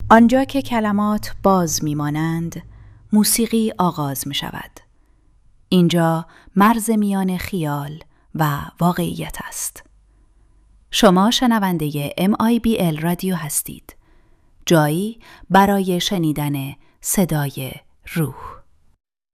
آنجا که کلمات باز میمانند، موسیقی آغاز می شود. اینجا مرز میان خیال و واقعیت است. شما شنونده MIBL رادیو هستید. جایی برای شنیدن صدای روح.